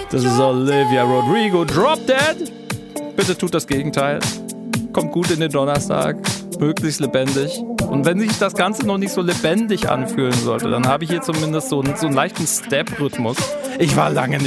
Das ist Olivia Rodrigo. Drop Dead. Bitte tut das Gegenteil. Kommt gut in den Donnerstag. Möglichst lebendig. Und wenn sich das Ganze noch nicht so lebendig anfühlen sollte, dann habe ich hier zumindest so einen leichten Step-Rhythmus. Ich war lange